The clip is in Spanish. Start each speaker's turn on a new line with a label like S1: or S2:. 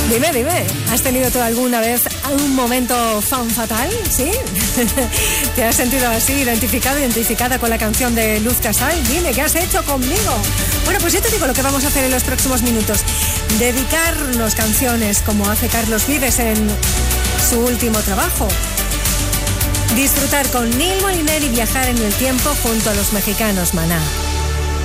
S1: Dime, ¿has tenido tú alguna vez un momento fan fatal? ¿Sí? ¿Te has sentido así, identificada con la canción de Luz Casal? Dime, ¿qué has hecho conmigo? Bueno, pues yo te digo lo que vamos a hacer en los próximos minutos. Dedicarnos canciones como hace Carlos Vives en su último trabajo. Disfrutar con Neil Moliner y viajar en el tiempo junto a los mexicanos Maná.